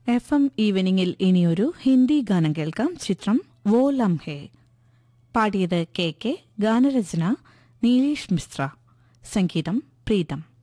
FM ഈവനിങ്ങിൽ ഇനിയൊരു ഹിന്ദി ഗാനം കേൾക്കാം. ചിത്രം വോ ലംഹെ. പാടിയത് KK, ഗാനരചന നീലീഷ് മിശ്ര, സംഗീതം പ്രീതം.